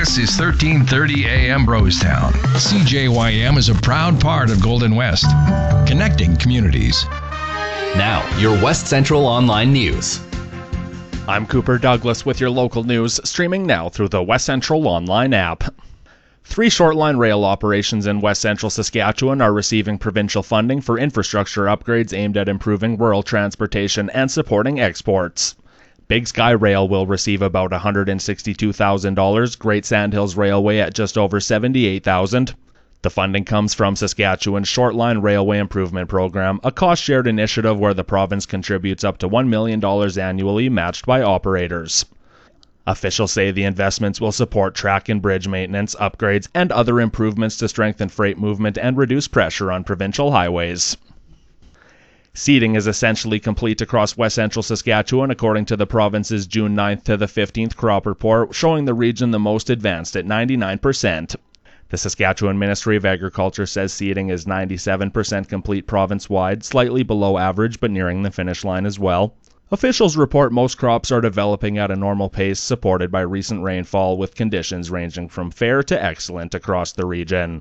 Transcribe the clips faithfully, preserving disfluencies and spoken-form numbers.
This is thirteen thirty A M Brostown. C J Y M is a proud part of Golden West, connecting communities. Now, your West Central Online News. I'm Cooper Douglas with your local news, streaming now through the West Central Online app. Three short-line rail operations in West Central Saskatchewan are receiving provincial funding for infrastructure upgrades aimed at improving rural transportation and supporting exports. Big Sky Rail will receive about one hundred sixty-two thousand dollars, Great Sandhills Railway at just over seventy-eight thousand dollars. The funding comes from Saskatchewan's Short-Line Railway Improvement Program, a cost-shared initiative where the province contributes up to one million dollars annually, matched by operators. Officials say the investments will support track and bridge maintenance, upgrades, and other improvements to strengthen freight movement and reduce pressure on provincial highways. Seeding is essentially complete across West Central Saskatchewan, according to the province's June ninth to the fifteenth crop report, showing the region the most advanced at ninety-nine percent. The Saskatchewan Ministry of Agriculture says seeding is ninety-seven percent complete province-wide, slightly below average but nearing the finish line as well. Officials report most crops are developing at a normal pace, supported by recent rainfall, with conditions ranging from fair to excellent across the region.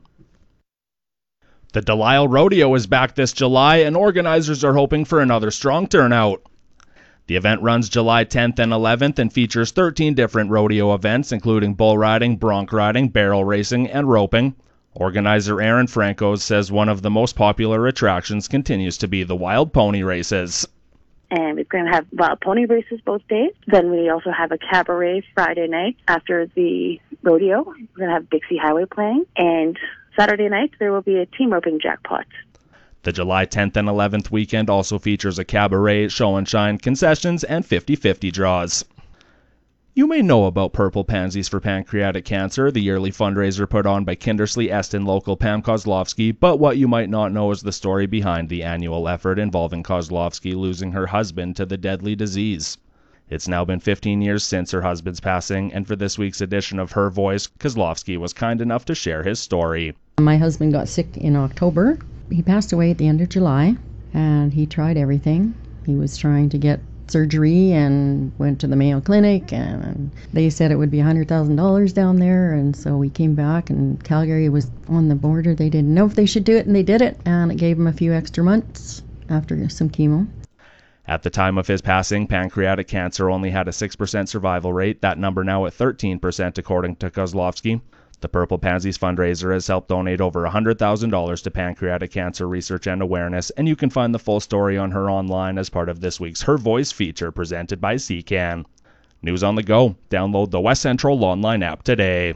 The Delisle Rodeo is back this July, and organizers are hoping for another strong turnout. The event runs July tenth and eleventh and features thirteen different rodeo events, including bull riding, bronc riding, barrel racing, and roping. Organizer Aaron Franco says one of the most popular attractions continues to be the wild pony races. And we're going to have wild pony races both days. Then we also have a cabaret Friday night after the rodeo. We're going to have Dixie Highway playing. And Saturday night, there will be a team roping jackpot. The July tenth and eleventh weekend also features a cabaret, show and shine, concessions, and fifty-fifty draws. You may know about Purple Pansies for Pancreatic Cancer, the yearly fundraiser put on by Kindersley Eston local Pam Kozlovsky, but what you might not know is the story behind the annual effort involving Kozlovsky losing her husband to the deadly disease. It's now been fifteen years since her husband's passing, and for this week's edition of Her Voice, Kozlovsky was kind enough to share his story. My husband got sick in October. He passed away at the end of July, and he tried everything. He was trying to get surgery and went to the Mayo Clinic, and they said it would be one hundred thousand dollars down there, and so we came back, and Calgary was on the border. They didn't know if they should do it, and they did it, and it gave him a few extra months after some chemo. At the time of his passing, pancreatic cancer only had a six percent survival rate, that number now at thirteen percent according to Kozlovsky. The Purple Pansies fundraiser has helped donate over one hundred thousand dollars to pancreatic cancer research and awareness, and you can find the full story on her online as part of this week's Her Voice feature presented by C C A N. News on the go. Download the West Central Online app today.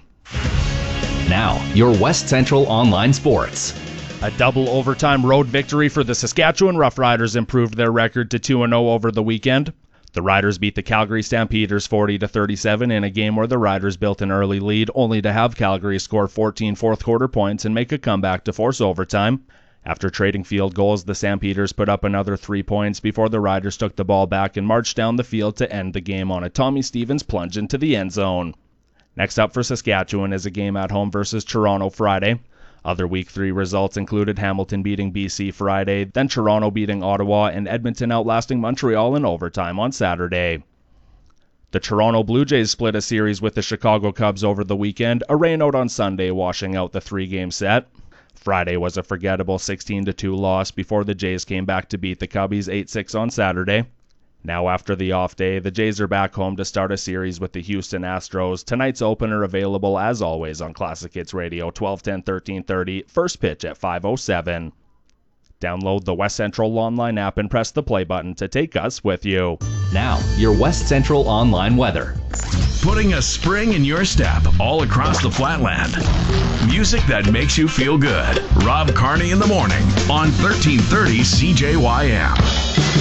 Now, your West Central Online Sports. A double overtime road victory for the Saskatchewan Roughriders improved their record to two and oh over the weekend. The Riders beat the Calgary Stampeders forty to thirty-seven in a game where the Riders built an early lead, only to have Calgary score fourteen fourth-quarter points and make a comeback to force overtime. After trading field goals, the Stampeders put up another three points before the Riders took the ball back and marched down the field to end the game on a Tommy Stevens plunge into the end zone. Next up for Saskatchewan is a game at home versus Toronto Friday. Other Week three results included Hamilton beating B C Friday, then Toronto beating Ottawa, and Edmonton outlasting Montreal in overtime on Saturday. The Toronto Blue Jays split a series with the Chicago Cubs over the weekend, a rainout on Sunday washing out the three-game set. Friday was a forgettable sixteen to two loss before the Jays came back to beat the Cubbies eight six on Saturday. Now after the off day, the Jays are back home to start a series with the Houston Astros. Tonight's opener available as always on Classic Hits Radio, twelve ten, thirteen thirty, first pitch at five oh seven. Download the West Central Online app and press the play button to take us with you. Now, your West Central Online weather. Putting a spring in your step all across the flatland. Music that makes you feel good. Rob Carney in the morning on thirteen thirty C J Y M.